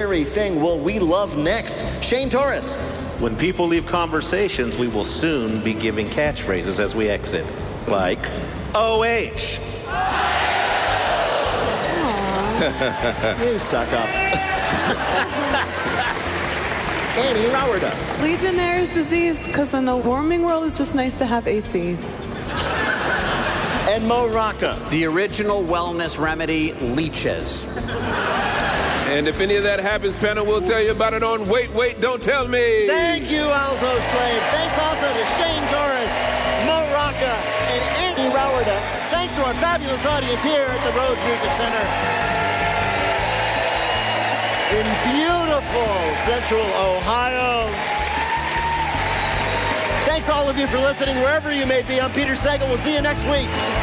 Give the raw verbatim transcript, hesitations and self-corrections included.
very thing will we love next? Shane Torres. When people leave conversations, we will soon be giving catchphrases as we exit. Like, O H. You suck up. Annie Rowerda. Legionnaire's disease, because in a warming world, it's just nice to have A C. And Mo Rocca. The original wellness remedy, leeches. And if any of that happens, panel will tell you about it on Wait, Wait, Don't Tell Me. Thank you, Alzo Slade. Thanks also to Shane Torres, Mo Rocca, and Annie Rowerda. Thanks to our fabulous audience here at the Rose Music Center in beautiful Central Ohio. Thanks to all of you for listening, wherever you may be. I'm Peter Sagal. We'll see you next week.